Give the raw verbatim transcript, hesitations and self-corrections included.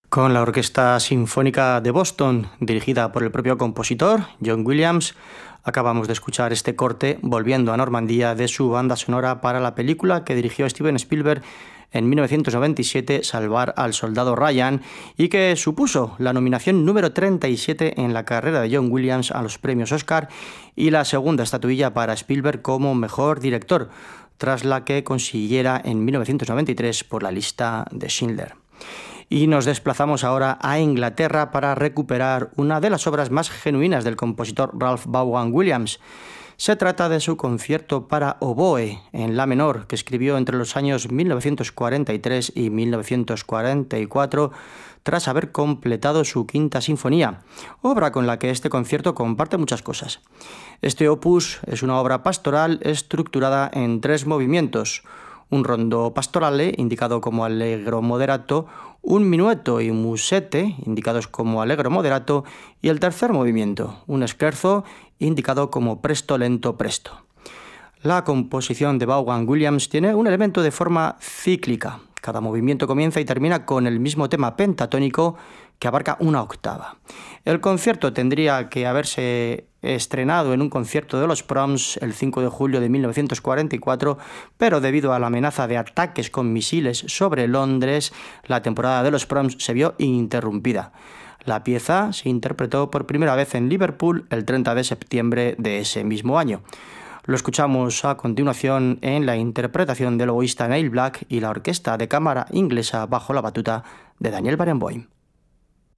Con la Orquesta Sinfónica de Boston, dirigida por el propio compositor, John Williams, acabamos de escuchar este corte Volviendo a Normandía de su banda sonora para la película que dirigió Steven Spielberg en mil novecientos noventa y siete, Salvar al Soldado Ryan, y que supuso la nominación número treinta y siete en la carrera de John Williams a los premios Oscar y la segunda estatuilla para Spielberg como mejor director, tras la que consiguiera en mil novecientos noventa y tres por la lista de Schindler. Y nos desplazamos ahora a Inglaterra para recuperar una de las obras más genuinas del compositor Ralph Vaughan Williams. Se trata de su concierto para oboe en la menor, que escribió entre los años mil novecientos cuarenta y tres y mil novecientos cuarenta y cuatro, tras haber completado su quinta sinfonía, obra con la que este concierto comparte muchas cosas. Este opus es una obra pastoral estructurada en tres movimientos: un rondo pastorale, indicado como allegro moderato, un minueto y musette, indicados como allegro moderato, y el tercer movimiento, un scherzo, indicado como presto lento presto. La composición de Vaughan Williams tiene un elemento de forma cíclica. Cada movimiento comienza y termina con el mismo tema pentatónico que abarca una octava. El concierto tendría que haberse estrenado en un concierto de los Proms el cinco de julio de mil novecientos cuarenta y cuatro, pero debido a la amenaza de ataques con misiles sobre Londres, la temporada de los Proms se vio interrumpida. La pieza se interpretó por primera vez en Liverpool el treinta de septiembre de ese mismo año. Lo escuchamos a continuación en la interpretación del oboísta Neil Black y la orquesta de cámara inglesa bajo la batuta de Daniel Barenboim.